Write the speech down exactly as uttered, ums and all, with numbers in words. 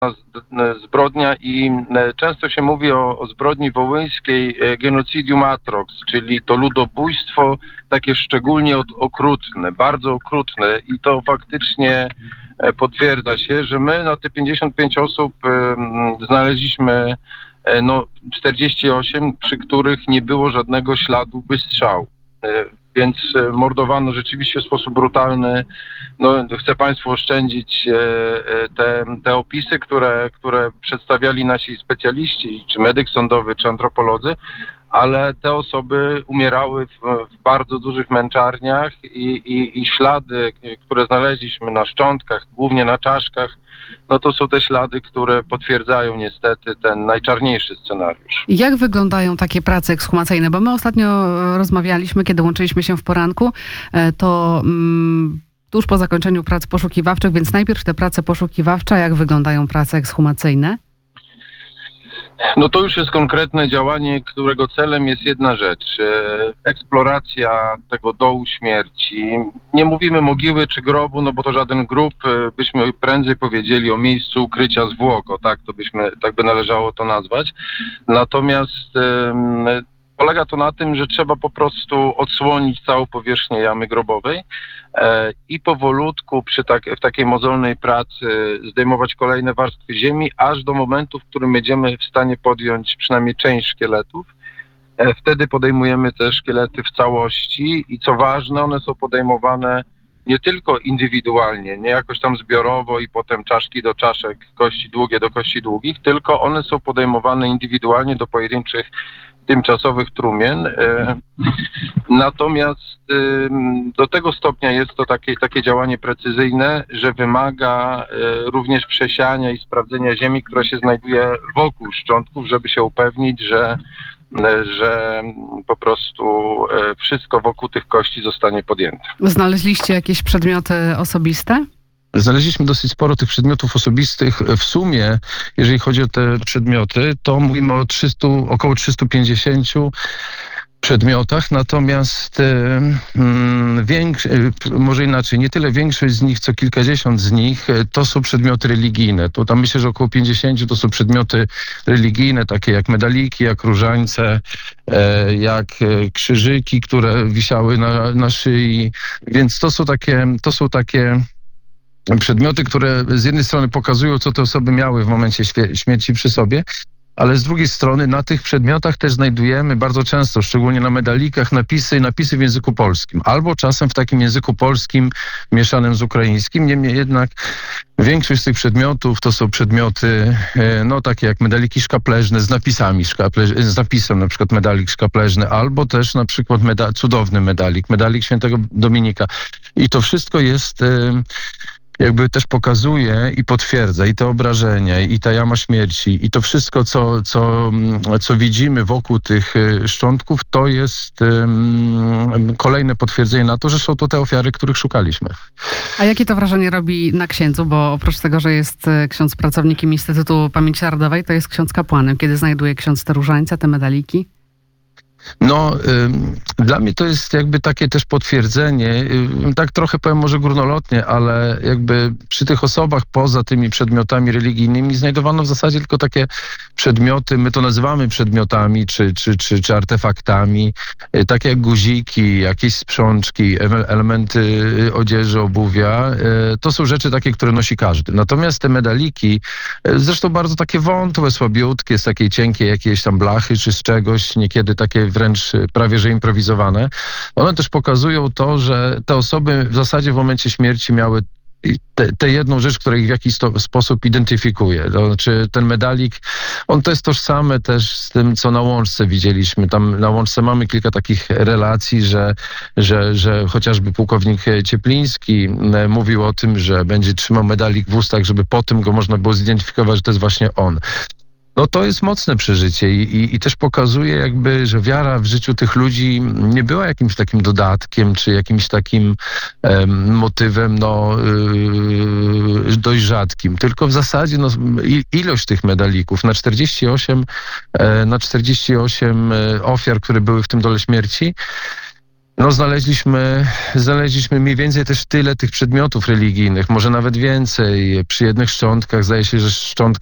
zbrodnia i często się mówi o, o zbrodni wołyńskiej genocidium atrox, czyli to ludobójstwo takie szczególnie okrutne, bardzo okrutne i to faktycznie potwierdza się, że my na te pięćdziesiąt pięć osób znaleźliśmy no, czterdzieści osiem, przy których nie było żadnego śladu wystrzału. Więc mordowano rzeczywiście w sposób brutalny. No, chcę Państwu oszczędzić te, te opisy, które, które przedstawiali nasi specjaliści, czy medyk sądowy, czy antropolodzy, ale te osoby umierały w, w bardzo dużych męczarniach i, i, i ślady, które znaleźliśmy na szczątkach, głównie na czaszkach, no to są te ślady, które potwierdzają niestety ten najczarniejszy scenariusz. Jak wyglądają takie prace ekshumacyjne? Bo my ostatnio rozmawialiśmy, kiedy łączyliśmy się w poranku, to mm, tuż po zakończeniu prac poszukiwawczych, więc najpierw te prace poszukiwawcze, jak wyglądają prace ekshumacyjne? No to już jest konkretne działanie, którego celem jest jedna rzecz. Eksploracja tego dołu śmierci. Nie mówimy mogiły czy grobu, no bo to żaden grób, byśmy prędzej powiedzieli o miejscu ukrycia zwłok, o tak to byśmy, tak by należało to nazwać. Natomiast um, polega to na tym, że trzeba po prostu odsłonić całą powierzchnię jamy grobowej e, i powolutku przy tak, w takiej mozolnej pracy zdejmować kolejne warstwy ziemi, aż do momentu, w którym będziemy w stanie podjąć przynajmniej część szkieletów. E, wtedy podejmujemy te szkielety w całości i co ważne, one są podejmowane nie tylko indywidualnie, nie jakoś tam zbiorowo i potem czaszki do czaszek, kości długie do kości długich, tylko one są podejmowane indywidualnie do pojedynczych tymczasowych trumien. Natomiast do tego stopnia jest to takie, takie działanie precyzyjne, że wymaga również przesiania i sprawdzenia ziemi, która się znajduje wokół szczątków, żeby się upewnić, że, że po prostu wszystko wokół tych kości zostanie podjęte. Znaleźliście jakieś przedmioty osobiste? Znaleźliśmy dosyć sporo tych przedmiotów osobistych. W sumie, jeżeli chodzi o te przedmioty, to mówimy o trzystu, około trzystu pięćdziesięciu przedmiotach, natomiast mm, większy, może inaczej, nie tyle większość z nich, co kilkadziesiąt z nich to są przedmioty religijne. To tam myślę, że około pięćdziesiąt to są przedmioty religijne, takie jak medaliki, jak różańce, e, jak krzyżyki, które wisiały na, na szyi, więc to są takie, to są takie przedmioty, które z jednej strony pokazują, co te osoby miały w momencie śmierci przy sobie, ale z drugiej strony na tych przedmiotach też znajdujemy bardzo często, szczególnie na medalikach, napisy, napisy w języku polskim, albo czasem w takim języku polskim mieszanym z ukraińskim. Niemniej jednak większość z tych przedmiotów to są przedmioty, no takie jak medaliki szkapleżne z napisami, szkapleż- z napisem na przykład medalik szkapleżny, albo też na przykład meda- cudowny medalik, medalik świętego Dominika. I to wszystko jest jakby też pokazuje i potwierdza i te obrażenia, i ta jama śmierci, i to wszystko, co, co, co widzimy wokół tych szczątków, to jest um, kolejne potwierdzenie na to, że są to te ofiary, których szukaliśmy. A jakie to wrażenie robi na księdzu? Bo oprócz tego, że jest ksiądz pracownikiem Instytutu Pamięci Narodowej, to jest ksiądz kapłanem. Kiedy znajduje ksiądz te różańce, te medaliki? No, y, dla mnie to jest jakby takie też potwierdzenie, y, tak trochę powiem może górnolotnie, ale jakby przy tych osobach poza tymi przedmiotami religijnymi znajdowano w zasadzie tylko takie przedmioty, my to nazywamy przedmiotami czy, czy, czy, czy artefaktami, y, takie jak guziki, jakieś sprzączki, elementy odzieży, obuwia. Y, to są rzeczy takie, które nosi każdy. Natomiast te medaliki, y, zresztą bardzo takie wątłe, słabiutkie, z takiej cienkiej jakiejś tam blachy czy z czegoś, niekiedy takie wręcz prawie że improwizowane. One też pokazują to, że te osoby w zasadzie w momencie śmierci miały tę jedną rzecz, która ich w jakiś sto, sposób identyfikuje. To znaczy ten medalik, on to jest tożsame też z tym, co na Łączce widzieliśmy. Tam na Łączce mamy kilka takich relacji, że, że, że chociażby pułkownik Ciepliński mówił o tym, że będzie trzymał medalik w ustach, żeby po tym go można było zidentyfikować, że to jest właśnie on. No to jest mocne przeżycie i, i, i też pokazuje jakby, że wiara w życiu tych ludzi nie była jakimś takim dodatkiem, czy jakimś takim um, motywem no, yy, dość rzadkim, tylko w zasadzie no, ilość tych medalików na czterdzieści osiem, e, na czterdzieści osiem ofiar, które były w tym dole śmierci, No znaleźliśmy, znaleźliśmy mniej więcej też tyle tych przedmiotów religijnych, może nawet więcej. Przy jednych szczątkach zdaje się, że szczątka